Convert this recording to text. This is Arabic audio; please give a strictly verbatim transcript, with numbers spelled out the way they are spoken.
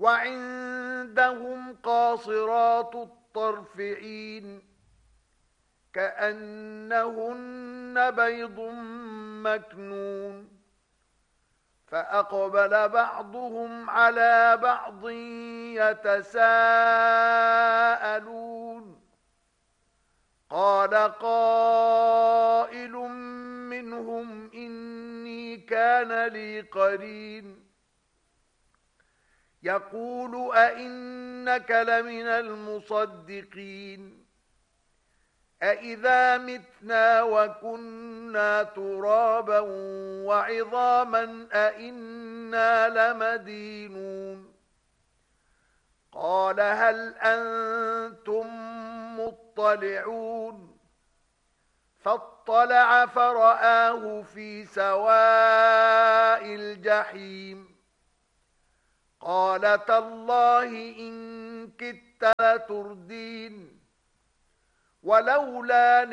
وعندهم قاصرات الطرف عين كأنهن بيض مكنون فأقبل بعضهم على بعض يتساءلون قال قائل منهم إني كان لي قرين يقول أئنك لمن المصدقين أئذا متنا وكنا ترابا وعظاما أئنا لمدينون قال هل أنتم مطلعون فاطلع فرآه في سواء الجحيم قال تالله إن كدت لتردين ولولا